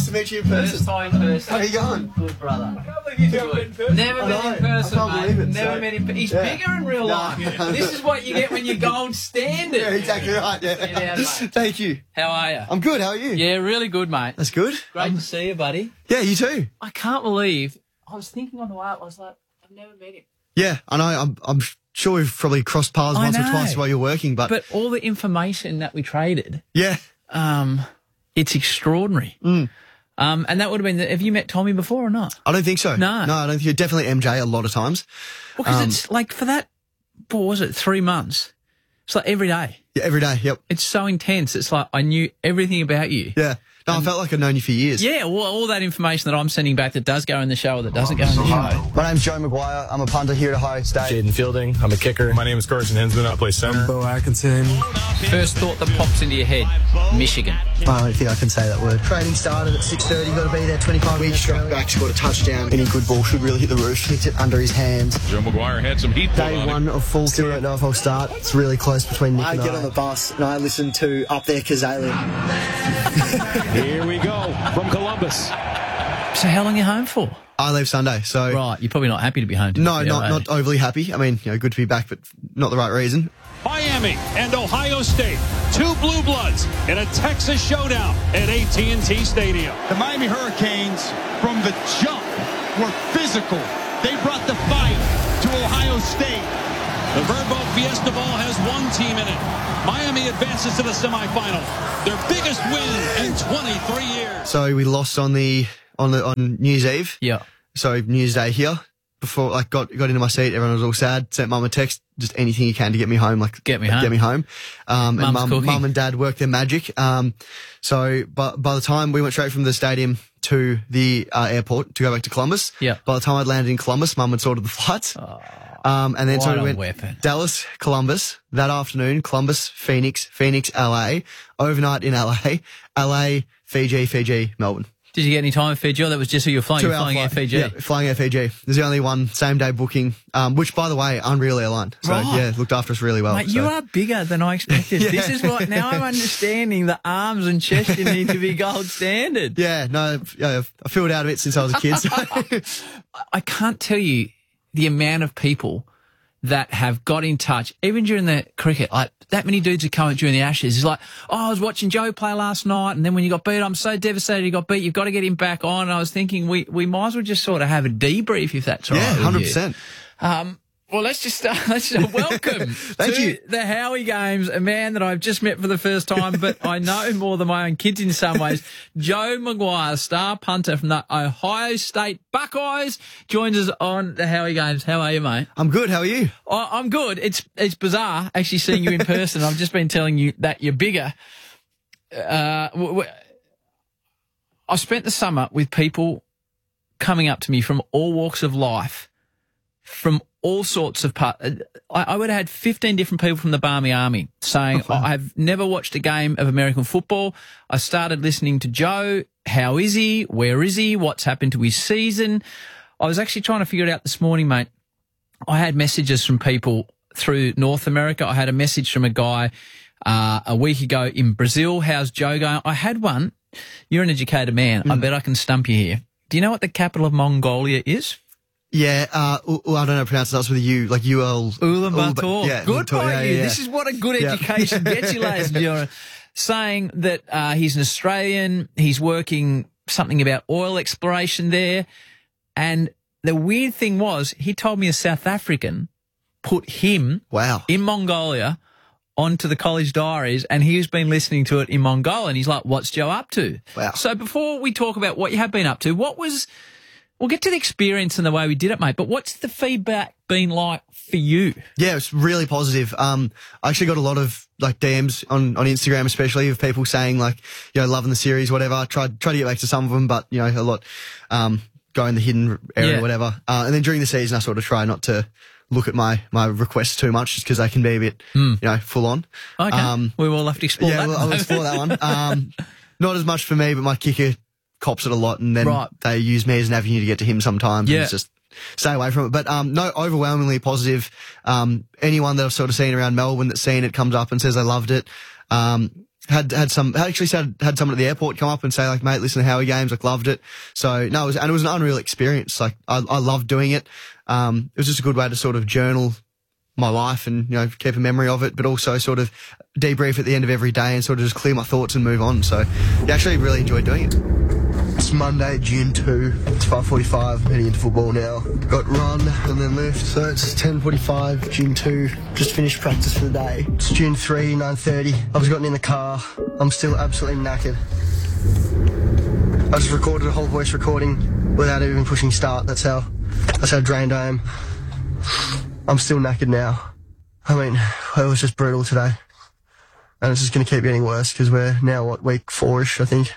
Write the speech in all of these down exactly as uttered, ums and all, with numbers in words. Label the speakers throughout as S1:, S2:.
S1: to meet you in person.
S2: First time in person.
S1: How are you going?
S2: Good, brother.
S3: I can't believe you two have met in person.
S2: Never
S1: I
S2: met
S1: know.
S2: in person,
S1: I can't
S2: mate.
S1: believe it,
S2: Never
S1: so-
S2: met him. He's
S1: Yeah.
S2: bigger in real
S1: No.
S2: life. This is what you get when you're gold standard.
S1: Yeah, exactly right. Yeah.
S2: Get out, mate.
S1: Thank you.
S2: How are you?
S1: I'm good. How are you?
S2: Yeah, really good, mate.
S1: That's good.
S2: Great
S1: Um,
S2: to see you, buddy.
S1: yeah, you too.
S2: I can't believe. I was thinking on the way up, I was like, I've never met him.
S1: Yeah, I know. I'm, I'm sure we've probably crossed paths
S2: I
S1: once or
S2: know.
S1: twice while you're working, but,
S2: But all the information that we traded,
S1: yeah.
S2: um, it's extraordinary.
S1: Mm.
S2: Um, and that would have been. Have you met Tommy before or not?
S1: I don't think so.
S2: No.
S1: No, I don't think you're definitely M J a lot of times.
S2: Well, because
S1: Um,
S2: it's like for that. What was it? Three months. It's like every day.
S1: Yeah, every day. Yep.
S2: It's so intense. It's like I knew everything about you.
S1: Yeah. No, I felt like I'd known you for years.
S2: Yeah, all, all that information that I'm sending back that does go in the show or that doesn't go in the show.
S4: My name's Joe Maguire. I'm a punter here at Ohio State.
S5: Jaden Fielding. I'm a kicker. My name is Carson Hensman. I play center.
S6: Bo Atkinson.
S2: First thought that pops into your head, Michigan.
S4: I don't think I can say that word. Training started at six thirty. Got to be there twenty-five minutes. Struck back, scored a touchdown. Any good ball should really hit the roof. Hits it under his hands.
S5: Joe Maguire had some heat put
S4: Day
S5: on
S4: one
S5: him.
S4: of full Still don't know if I'll start. It's really close between Nick
S7: I
S4: and I.
S7: get on the bus and I listen to Up There Kazalian.
S5: Here we go from Columbus.
S2: So how long are you home for?
S1: I leave Sunday, so
S2: Right, you're probably not happy to be home. To
S1: no,
S2: be
S1: not
S2: fair,
S1: not overly happy. I mean, you know, good to be back, but not the right reason.
S8: Miami and Ohio State, two blue bloods in a Texas showdown at A T and T Stadium.
S9: The Miami Hurricanes, from the jump, were physical. They brought the fight to Ohio State.
S8: The Verbo Fiesta Bowl has one team in it. Miami advances to the semifinal, their biggest win in twenty-three years.
S1: So we lost on the on the on New Year's Eve.
S2: Yeah.
S1: So New Year's Day here. Before like got got into my seat, everyone was all sad. Sent mum a text, just anything you can to get me home. Like
S2: Get me home.
S1: Get me home. Um, and
S2: Mum's
S1: mum,
S2: cooking.
S1: mum and dad worked their magic. Um, so but by the time we went straight from the stadium to the uh, airport to go back to Columbus.
S2: Yeah.
S1: By the time I'd landed in Columbus, mum had sorted the flights. Um, and then
S2: what
S1: so we
S2: a
S1: went
S2: weapon.
S1: Dallas, Columbus that afternoon. Columbus, Phoenix, Phoenix, L A. Overnight in L A. L A, Fiji, Fiji, Melbourne.
S2: Did you get any time in Fiji? Or that was just who you were flying. You're
S1: Two-hour
S2: flying Air
S1: flight.
S2: Fiji.
S1: Yeah, flying Air Fiji. There's the only one same day booking, um, which by the way, Unreal Airline. So
S2: Right.
S1: yeah, looked after us really well.
S2: Mate,
S1: so.
S2: you are bigger than I expected.
S1: Yeah.
S2: This is what now I'm understanding. The arms and chest you need to be gold standard.
S1: Yeah, no, yeah, I filled out of it since I was a kid. So.
S2: I can't tell you the amount of people that have got in touch, even during the cricket, like that many dudes who come out during the Ashes. It's like, oh, I was watching Joe play last night, and then when you got beat, I'm so devastated he got beat. You've got to get him back on. And I was thinking we, we might as well just sort of have a debrief if that's all
S1: Yeah,
S2: right. with
S1: hundred
S2: you.
S1: percent.
S2: Um, well, let's just start. Let's just welcome
S1: Thank
S2: to
S1: you.
S2: the Howie Games, a man that I've just met for the first time, but I know more than my own kids in some ways. Joe Maguire, star punter from the Ohio State Buckeyes, joins us on the Howie Games. How are you, mate?
S1: I'm good. How are you?
S2: Oh, I'm good. It's it's bizarre actually seeing you in person. I've just been telling you that you're bigger. Uh, w- w- I spent the summer with people coming up to me from all walks of life, from all sorts of parts. I, I would have had fifteen different people from the Barmy Army saying,
S1: Oh, wow.
S2: I've never watched a game of American football. I started listening to Joe. How is he? Where is he? What's happened to his season? I was actually trying to figure it out this morning, mate. I had messages from people through North America. I had a message from a guy uh, a week ago in Brazil. How's Joe going? I had one. You're an educated man.
S1: Mm.
S2: I bet I can stump you here. Do you know what the capital of Mongolia is?
S1: Yeah, uh, U- U- I don't know how to pronounce it. That's with a U, like U L.
S2: Ulaanbaatar.
S1: Yeah,
S2: Good
S1: Ulaanbaatar,
S2: by
S1: yeah,
S2: you.
S1: yeah,
S2: This is what a good
S1: Yeah.
S2: education gets you, ladies and gentlemen. Saying that uh, he's an Australian, he's working something about oil exploration there. And the weird thing was, he told me a South African put him
S1: Wow.
S2: in Mongolia onto the college diaries, and he's been listening to it in Mongolia, and he's like, what's Joe up to?
S1: Wow.
S2: So before we talk about what you have been up to, what was... We'll get to the experience and the way we did it, mate, but what's the feedback been like for you?
S1: Yeah, it's really positive. Um, I actually got a lot of like D Ms on, on Instagram, especially of people saying like, you know, loving the series, whatever. I tried, tried to get back to some of them, but you know, a lot, um, go in the hidden area,
S2: Yeah.
S1: whatever. Uh, and then during the season, I sort of try not to look at my, my requests too much just because they can be a bit, you know, full on.
S2: Okay.
S1: Um,
S2: we will have to explore
S1: yeah,
S2: that.
S1: well, I'll explore that one. Um, not as much for me, but my kicker cops it a lot, and then
S2: Right.
S1: they use me as an avenue to get to him sometimes.
S2: Yeah.
S1: And it's just stay away from it. But um, no, overwhelmingly positive. Um, anyone that I've sort of seen around Melbourne that's seen it comes up and says they loved it. Um, had had some had actually had, had someone at the airport come up and say like, mate, listen to Howie games, like loved it. So no, it was, and it was an unreal experience. Like I, I loved doing it. Um, it was just a good way to sort of journal my life and, you know, keep a memory of it, but also sort of debrief at the end of every day and sort of just clear my thoughts and move on. So yeah, actually really enjoyed doing it.
S4: It's Monday, June second. It's five forty-five, heading into football now. Got run and then lift. So it's ten forty-five, June second. Just finished practice for the day. It's June third, nine thirty. I've just gotten in the car. I'm still absolutely knackered. I just recorded a whole voice recording without even pushing start. That's how, that's how drained I am. I'm still knackered now. I mean, it was just brutal today. And it's just going to keep getting worse because we're now, what, week four-ish, I think.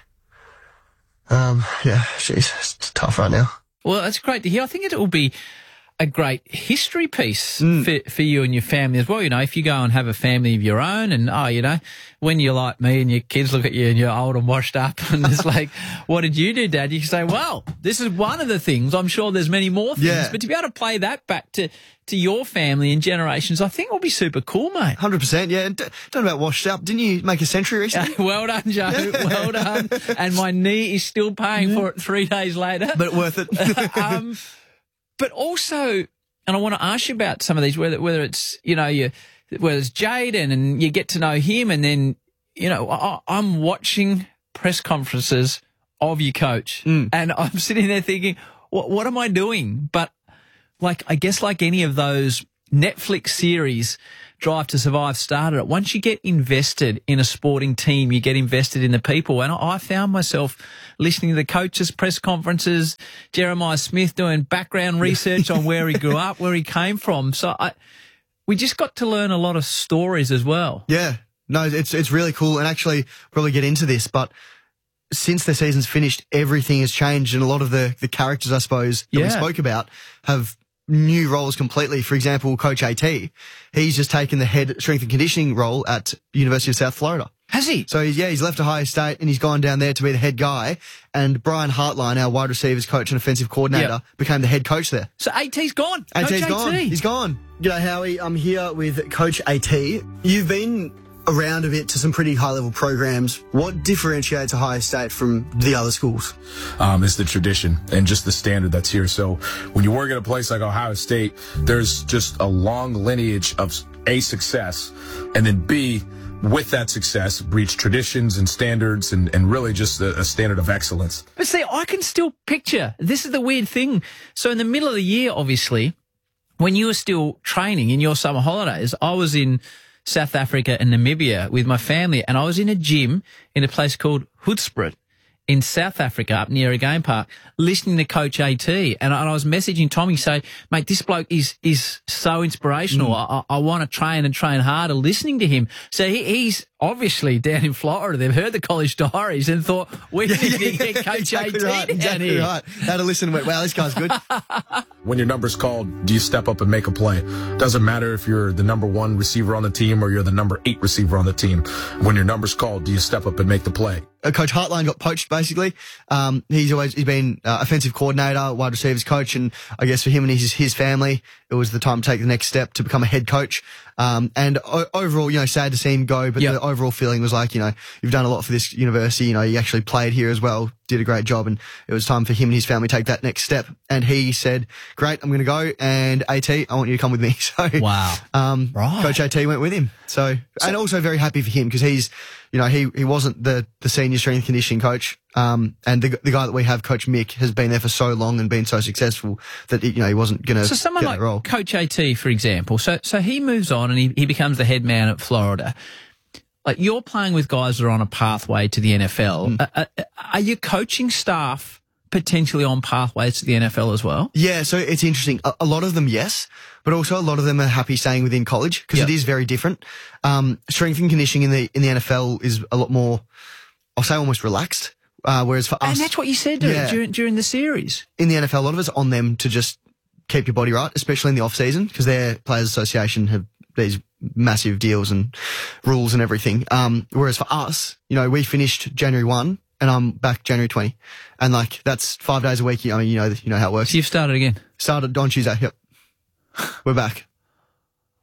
S4: Um, yeah, jeez, it's tough right now.
S2: Well, that's great to hear. I think it will be a great history piece
S1: Mm.
S2: for, for you and your family as well. You know, if you go and have a family of your own and, oh, you know, when you're like me and your kids look at you and you're old and washed up and it's like, what did you do, Dad? You can say, well, this is one of the things. I'm sure there's many more things.
S1: Yeah.
S2: But to be able to play that back to, to your family and generations, I think will be super cool, mate.
S1: one hundred percent, yeah. And d- don't know about washed up. Didn't you make a century recently?
S2: Well done, Joe. Well done. And my knee is still paying for it three days later.
S1: But worth it.
S2: um, but also, and I want to ask you about some of these, whether whether it's, you know, you, whether it's Jaden and you get to know him and then, you know, I, I'm watching press conferences of your coach
S1: Mm.
S2: and I'm sitting there thinking, what, what am I doing? But like, I guess like any of those Netflix series, Drive to Survive started it. Once you get invested in a sporting team, you get invested in the people. And I found myself listening to the coaches' press conferences, Jeremiah Smith doing background research on where he grew up, where he came from. So I, we just got to learn a lot of stories as well.
S1: Yeah. No, it's it's really cool. And actually, probably get into this, but since the season's finished, everything has changed. And a lot of the, the characters, I suppose, that
S2: Yeah.
S1: we spoke about have new roles completely. For example, Coach AT, he's just taken the head strength and conditioning role at University of South Florida.
S2: Has he?
S1: So, yeah, he's left Ohio State and he's gone down there to be the head guy. And Brian Hartline, our wide receivers coach and offensive coordinator,
S2: Yep.
S1: became the head coach there.
S2: So AT's gone.
S1: AT's
S2: Coach
S1: gone.
S2: AT.
S1: He's gone.
S4: G'day, Howie. I'm here with Coach AT. You've been around a bit to some pretty high-level programs. What differentiates Ohio State from the other schools?
S3: Um, it's the tradition and just the standard that's here. So when you work at a place like Ohio State, there's just a long lineage of A, success, and then B, with that success, breach traditions and standards and, and really just a, a standard of excellence.
S2: But see, I can still picture, this is the weird thing. So in the middle of the year, obviously, when you were still training in your summer holidays, I was in South Africa and Namibia with my family, and I was in a gym in a place called Hoedspruit in South Africa up near a game park listening to Coach AT, and I, and I was messaging Tommy saying, mate, this bloke is is so inspirational.
S1: Mm.
S2: I, I want to train and train harder listening to him. So he, he's obviously down in Florida. They've heard the college diaries and thought, we need to get Coach
S1: exactly
S2: AT
S1: right,
S2: down
S1: exactly
S2: here.
S1: right. Had to listen and went, wow, this guy's good.
S3: When your number's called, do you step up and make a play? Doesn't matter if you're the number one receiver on the team or you're the number eight receiver on the team. When your number's called, do you step up and make the play?
S1: Uh, Coach Hartline got poached, basically. Um, he's always he's been uh, offensive coordinator, wide receivers coach, and I guess for him and his his family, it was the time to take the next step to become a head coach. Um, and o- overall, you know, sad to see him go, but
S2: Yep.
S1: the overall feeling was like, you know, you've done a lot for this university. You know, you actually played here as well, did a great job, and it was time for him and his family to take that next step. And he said, "Great, I'm going to go." And AT, I want you to come with me. So,
S2: Wow.
S1: um,
S2: Right.
S1: Coach AT went with him. So, and also very happy for him because he's, you know, he, he wasn't the, the senior strength and conditioning coach. Um, and the, the guy that we have, Coach Mick, has been there for so long and been so successful that, you know, he wasn't going to
S2: So someone
S1: get
S2: like
S1: that role.
S2: Coach AT, for example, so so he moves on and he, he becomes the head man at Florida. Like, you're playing with guys that are on a pathway to the N F L.
S1: Mm.
S2: Uh, uh, are you coaching staff potentially on pathways to the N F L as well?
S1: Yeah, so it's interesting. A, a lot of them, yes, but also a lot of them are happy staying within college because
S2: Yep.
S1: it is very different. Um, strength and conditioning in the in the N F L is a lot more, I'll say, almost relaxed. Uh, whereas for us,
S2: And that's what you said during,
S1: Yeah.
S2: during, during the series.
S1: in the N F L, a lot of it's on them to just keep your body right, especially in the off season, because their players' association have these massive deals and rules and everything. Um, whereas for us, you know, we finished January first and I'm back January twentieth, and like that's five days a week. I mean, you know, you know how it works.
S2: So you've started again.
S1: Started on Tuesday. Yep, we're back.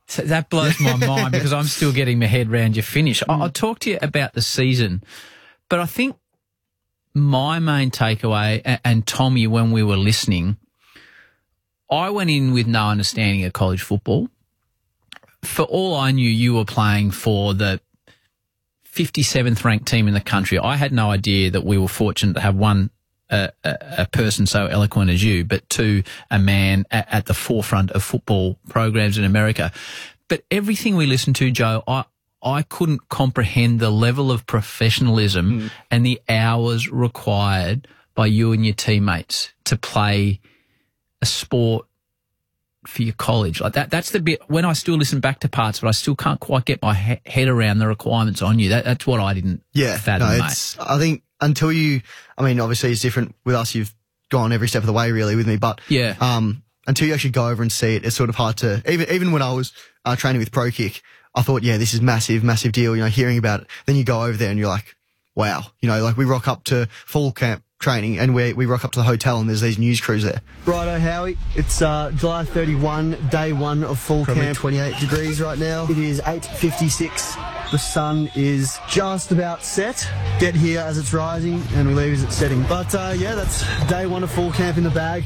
S2: So that blows my mind because I'm still getting my head around your finish. I- I'll talk to you about the season, but I think my main takeaway, and, and Tommy, when we were listening, I went in with no understanding of college football. For all I knew, you were playing for the fifty-seventh ranked team in the country. I had no idea that we were fortunate to have one a, a, a person so eloquent as you, but two, a man at, at the forefront of football programs in America. But everything we listened to, Joe, I I couldn't comprehend the level of professionalism mm. and the hours required by you and your teammates to play a sport for your college. Like that, that's the bit when I still listen back to parts, but I still can't quite get my he- head around the requirements on you. That, that's what I didn't
S1: yeah,
S2: fathom,
S1: no,
S2: mate.
S1: it's, I think until you, I mean, obviously it's different with us. You've gone every step of the way really with me, but
S2: yeah.
S1: um, until you actually go over and see it, it's sort of hard to, even, even when I was uh, training with Pro Kick, I thought, yeah, this is massive, massive deal, you know, hearing about it. Then you go over there and you're like, wow, you know, like we rock up to fall camp training and we we rock up to the hotel and there's these news crews there.
S4: Righto, Howie. It's uh, July thirty-first, day one of fall
S1: Probably
S4: camp.
S1: twenty-eight degrees right now.
S4: It is eight fifty-six. The sun is just about set. Get here as it's rising and we leave as it's setting. But uh, yeah, that's day one of fall camp in the bag.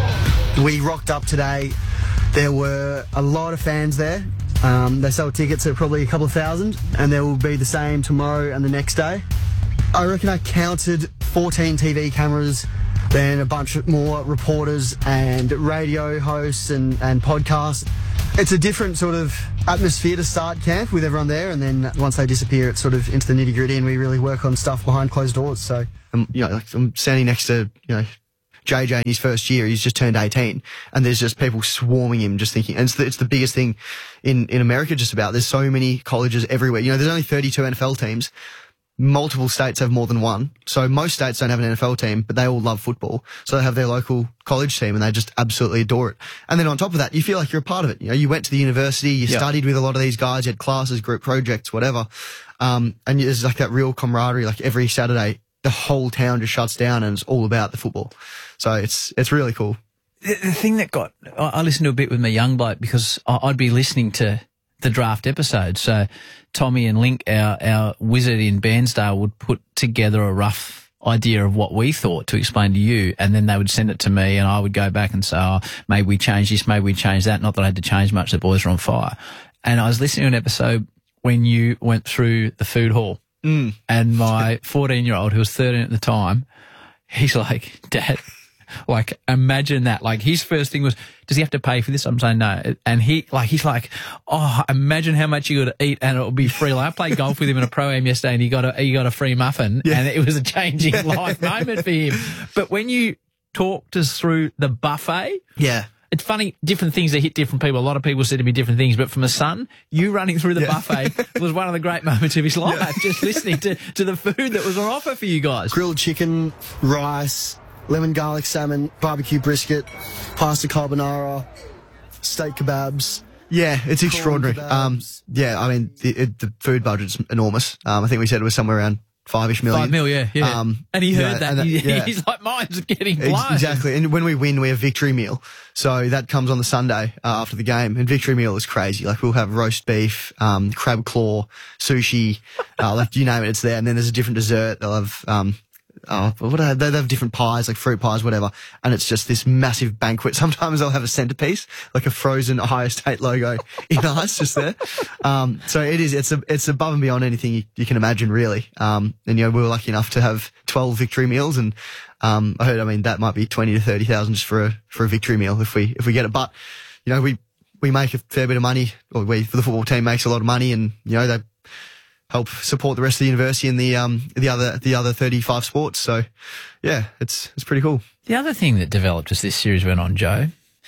S4: We rocked up today. There were a lot of fans there. Um, they sold tickets at probably a couple of thousand, and there will be the same tomorrow and the next day. I reckon I counted fourteen T V cameras, then a bunch more reporters and radio hosts and, and podcasts. It's a different sort of atmosphere to start camp with everyone there, and then once they disappear, it's sort of into the nitty gritty, and we really work on stuff behind closed doors. So,
S1: um, you know, like I'm standing next to, you know, J J in his first year, he's just turned eighteen, and there's just people swarming him, just thinking, and it's the, it's the biggest thing in, in America just about. There's so many colleges everywhere. You know, there's only thirty-two N F L teams. Multiple states have more than one. So most states don't have an N F L team, but they all love football. So they have their local college team and they just absolutely adore it. And then on top of that, you feel like you're a part of it. You know, you went to the university, you
S2: yep.
S1: studied with a lot of these guys, you had classes, group projects, whatever. Um, and there's like that real camaraderie, like every Saturday, the whole town just shuts down and it's all about the football. So it's, it's really cool.
S2: The, the thing that got, I, I listened to a bit with my young bloke because I, I'd be listening to the draft episode. So Tommy and Link, our, our wizard in Bairnsdale, would put together a rough idea of what we thought to explain to you, and then they would send it to me and I would go back and say, oh, maybe we change this, maybe we change that. Not that I had to change much, the boys were on fire. And I was listening to an episode when you went through the food hall
S1: mm.
S2: and my fourteen-year-old, who was thirteen at the time, he's like, Dad, like, imagine that. Like, his first thing was, does he have to pay for this? I'm saying no. And he, like, he's like, oh, imagine how much you got to eat and it'll be free. Like, I played golf with him in a pro-am yesterday and he got a, he got a free muffin
S1: yeah.
S2: and it was a changing life moment for him. But when you talked us through the buffet,
S1: yeah.
S2: it's funny, different things that hit different people. A lot of people said to me different things, but for my son, you running through the yeah. buffet was one of the great moments of his life, yeah. just listening to, to the food that was on offer for you guys.
S4: Grilled chicken, rice, lemon garlic salmon, barbecue brisket, pasta carbonara, steak kebabs.
S1: Yeah, it's extraordinary. Um, yeah, I mean, the, it, the food budget's enormous. Um, I think we said it was somewhere around five-ish million.
S2: Five mil, yeah, yeah. Um, and he heard
S1: yeah,
S2: that.
S1: that
S2: he,
S1: yeah.
S2: He's like, mine's getting blown.
S1: Ex- exactly. And when we win, we have victory meal. So that comes on the Sunday uh, after the game. And victory meal is crazy. Like, we'll have roast beef, um, crab claw, sushi, uh, like, you name it, it's there. And then there's a different dessert. They'll have, um, Oh, what are they? They have different pies, like fruit pies, whatever. And it's just this massive banquet. Sometimes they'll have a centerpiece, like a frozen Ohio State logo in ice just there. Um, so it is, it's a, it's above and beyond anything you, you can imagine, really. Um, and, you know, we were lucky enough to have twelve victory meals. And, um, I heard, I mean, that might be twenty to thirty thousand just for a, for a victory meal if we, if we get it. But, you know, we, we make a fair bit of money, or we, for the football team makes a lot of money, and, you know, they help support the rest of the university and the um the other the other thirty-five sports. So yeah, it's it's pretty cool.
S2: The other thing that developed as this series went on, Joe,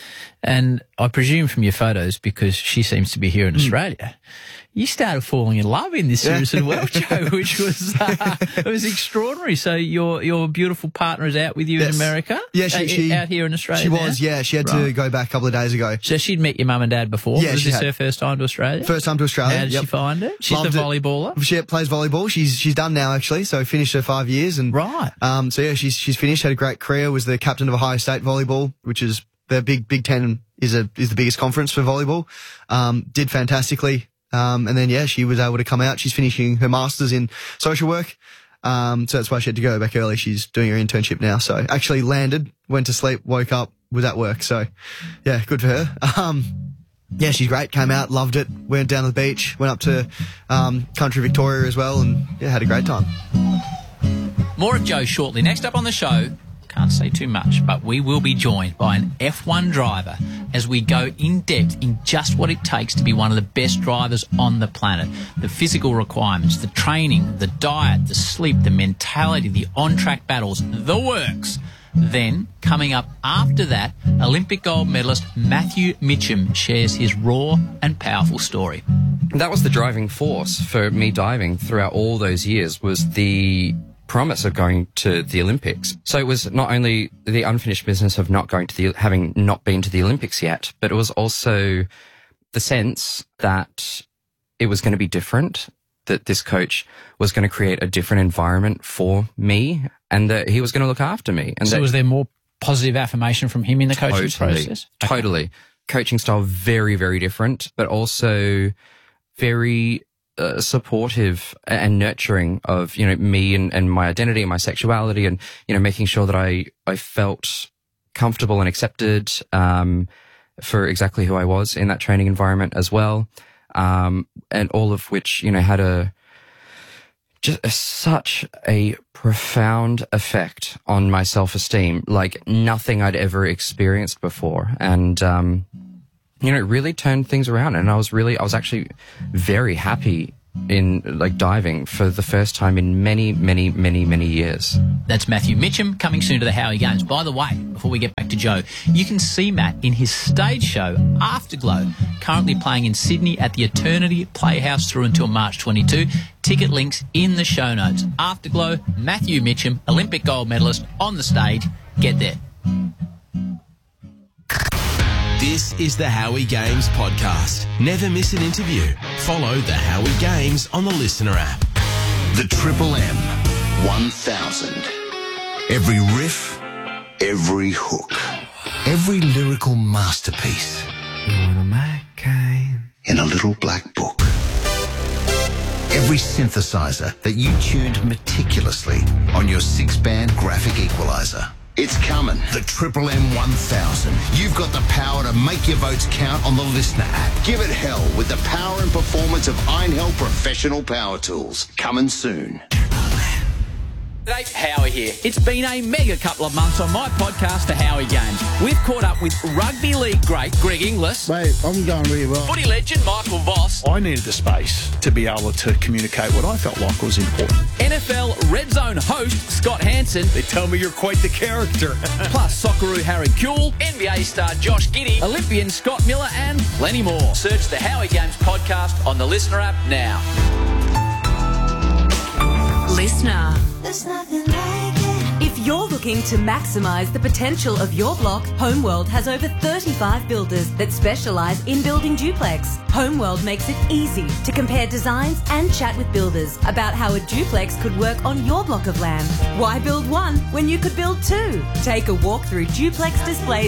S2: and I presume from your photos, because she seems to be here in mm. Australia, you started falling in love in this series as well, Joe, which was uh, it was extraordinary. So your your beautiful partner is out with you yes. in America?
S1: Yeah, she,
S2: uh,
S1: she
S2: out here in Australia.
S1: She
S2: now?
S1: was, yeah. She had
S2: right.
S1: to go back a couple of days ago.
S2: So she'd met your mum and dad before.
S1: Yeah,
S2: was
S1: she
S2: this
S1: had.
S2: her first time to Australia?
S1: First time to Australia.
S2: How did
S1: yep.
S2: she find it? She's
S1: Loved
S2: the
S1: it.
S2: volleyballer.
S1: She plays volleyball. She's she's done now actually. So finished her five years and
S2: right.
S1: Um. So yeah, she's she's finished. Had a great career. Was the captain of Ohio State volleyball, which is the big Big Ten is a is the biggest conference for volleyball. Um, did fantastically. Um, and then, yeah, she was able to come out. She's finishing her master's in social work. Um, so that's why she had to go back early. She's doing her internship now. So actually landed, went to sleep, woke up, was at work. So, yeah, good for her. Um, yeah, she's great. Came out, loved it. Went down to the beach, went up to um, country Victoria as well, and, yeah, had a great time.
S2: More of Jo shortly. Next up on the show, can't say too much, but we will be joined by an F one driver as we go in depth in just what it takes to be one of the best drivers on the planet. The physical requirements, the training, the diet, the sleep, the mentality, the on-track battles, the works. Then, coming up after that, Olympic gold medalist Matthew Mitcham shares his raw and powerful story.
S6: That was the driving force for me diving throughout all those years, was the promise of going to the Olympics. So it was not only the unfinished business of not going to the, having not been to the Olympics yet, but it was also the sense that it was going to be different, that this coach was going to create a different environment for me, and that he was going to look after me. And
S2: so
S6: that,
S2: was there more positive affirmation from him in the coaching
S6: totally,
S2: process?
S6: Totally. Okay. Coaching style, very, very different, but also very Uh, supportive and nurturing of, you know, me and, and my identity and my sexuality, and, you know, making sure that I, I felt comfortable and accepted, um, for exactly who I was in that training environment as well. Um, and all of which, you know, had a, just a, such a profound effect on my self-esteem, like nothing I'd ever experienced before. And, um, you know, it really turned things around, and I was really, I was actually very happy in, like, diving for the first time in many, many, many, many years.
S2: That's Matthew Mitcham, coming soon to the Howie Games. By the way, before we get back to Jo, you can see Matt in his stage show, Afterglow, currently playing in Sydney at the Eternity Playhouse through until March twenty-second. Ticket links in the show notes. Afterglow, Matthew Mitcham, Olympic gold medalist, on the stage. Get there.
S10: This is the Howie Games podcast. Never miss an interview. Follow the Howie Games on the Listener app.
S11: The Triple M one thousand. Every riff, every hook, every lyrical masterpiece.
S10: You wanna make it
S11: in a little black book. Every synthesizer that you tuned meticulously on your six-band graphic equalizer. It's coming. The Triple M one thousand. You've got the power to make your votes count on the Listener app. Give it hell with the power and performance of Einhell Professional Power Tools. Coming soon.
S2: G'day, Howie here. It's been a mega couple of months on my podcast, The Howie Games. We've caught up with rugby league great Greg Inglis.
S12: Mate, I'm going really well.
S2: Footy legend Michael Voss.
S13: I needed the space to be able to communicate what I felt like was important.
S2: N F L Red Zone host Scott Hansen.
S13: They tell me you're quite the character.
S2: Plus Socceroo Harry Kuehl, N B A star Josh Giddey, Olympian Scott Miller, and plenty more. Search The Howie Games podcast on the Listener app now.
S14: Listener. There's nothing like it. If you're looking to maximise the potential of your block, Homeworld has over thirty-five builders that specialise in building duplex. Homeworld makes it easy to compare designs and chat with builders about how a duplex could work on your block of land. Why build one when you could build two? Take a walk through duplex displays